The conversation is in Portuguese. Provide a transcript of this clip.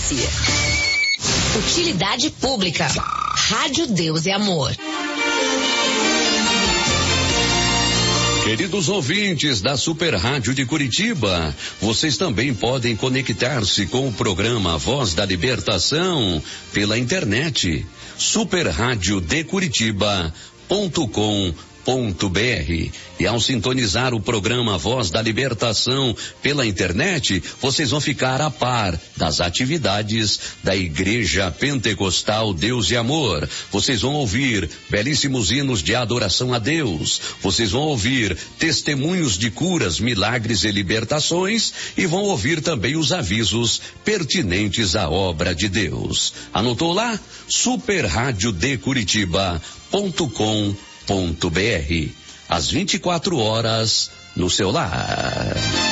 democracia. Utilidade pública. Rádio Deus e Amor. Queridos ouvintes da Super Rádio de Curitiba, vocês também podem conectar-se com o programa Voz da Libertação pela internet, superradiodecuritiba.com.br. E ao sintonizar o programa Voz da Libertação pela internet, vocês vão ficar a par das atividades da Igreja Pentecostal Deus e Amor. Vocês vão ouvir belíssimos hinos de adoração a Deus. Vocês vão ouvir testemunhos de curas, milagres e libertações, e vão ouvir também os avisos pertinentes à obra de Deus. Anotou lá? superradiodecuritiba.com.br. Às 24 horas no seu lar.